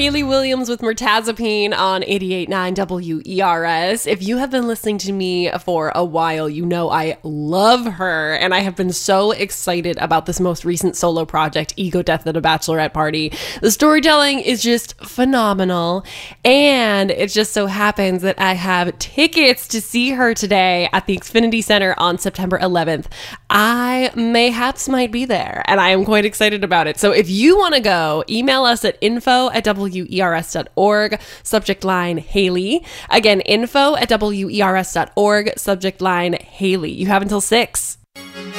Haley Williams with mirtazapine on 88.9 WERS. If you have been listening to me for a while, you know I love her, and I have been so excited about this most recent solo project, Ego Death at a Bachelorette Party. The storytelling is just phenomenal, and it just so happens that I have tickets to see her today at the Xfinity Center on September 11th. I mayhaps might be there, and I am quite excited about it. So if you want to go, email us at info@wers.org, subject line Haley. Again, info@wers.org, subject line Haley. You have until 6.